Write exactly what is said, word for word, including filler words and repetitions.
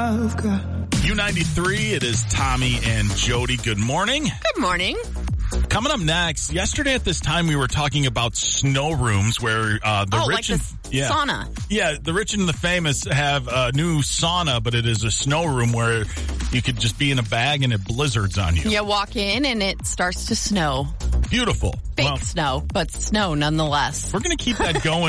I've got. U ninety-three, it is Tommy and Jody. Good morning. Good morning. Coming up next, yesterday at this time we were talking about snow rooms where uh, the oh, rich like and the yeah, sauna. Yeah, the rich and the famous have a new sauna, but it is a snow room where you could just be in a bag and it blizzards on you. You walk in and it starts to snow. Beautiful. Fake Well, snow, but snow nonetheless. we're going to keep that going.